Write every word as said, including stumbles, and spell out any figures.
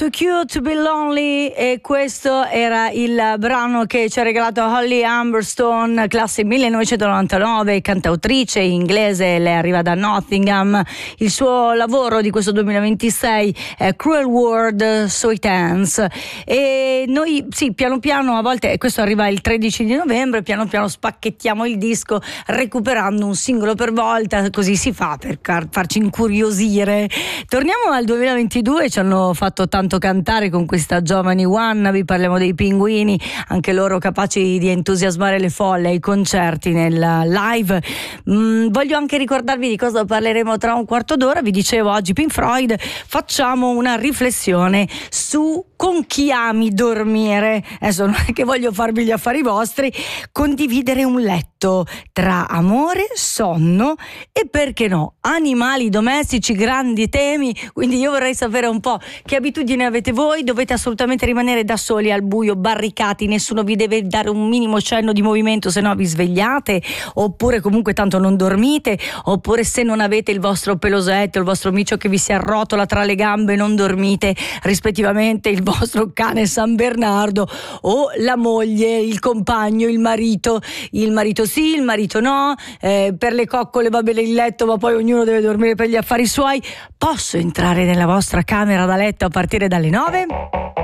Too Cute to Be Lonely, e questo era il brano che ci ha regalato Holly Humberstone, classe millenovecentonovantanove, cantautrice inglese. Lei arriva da Nottingham. Il suo lavoro di questo duemilaventisei è Cruel World, Sweet Hands, e noi sì, piano piano, a volte, questo arriva il tredici di novembre, piano piano spacchettiamo il disco recuperando un singolo per volta, così si fa per farci incuriosire. Torniamo al duemilaventidue, ci hanno fatto tanto cantare con questa Giovani Wannabe. Parliamo dei Pinguini, anche loro capaci di entusiasmare le folle ai concerti, nel live. Mm, voglio anche ricordarvi di cosa parleremo tra un quarto d'ora. Vi dicevo oggi Pink Floyd, facciamo una riflessione su con chi ami dormire. Adesso non è che voglio farvi gli affari vostri, condividere un letto tra amore, sonno e, perché no, animali domestici, grandi temi. Quindi io vorrei sapere un po' che abitudini avete voi. Dovete assolutamente rimanere da soli al buio, barricati, nessuno vi deve dare un minimo cenno di movimento, se no vi svegliate, oppure comunque tanto non dormite, oppure se non avete il vostro pelosetto, il vostro micio che vi si arrotola tra le gambe, non dormite, rispettivamente il vostro cane San Bernardo o la moglie, il compagno, il marito, il marito sì, il marito no, eh, per le coccole va bene il letto, ma poi ognuno deve dormire per gli affari suoi. Posso entrare nella vostra camera da letto a partire dalle nove?